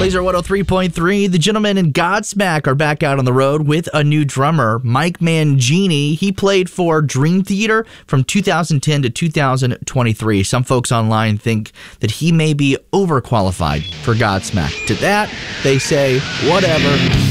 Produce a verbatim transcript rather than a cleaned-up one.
Laser one oh three point three, the gentlemen in Godsmack are back out on the road with a new drummer, Mike Mangini. He played for Dream Theater from two thousand ten to two thousand twenty-three. Some folks online think that he may be overqualified for Godsmack. To that, they say, whatever.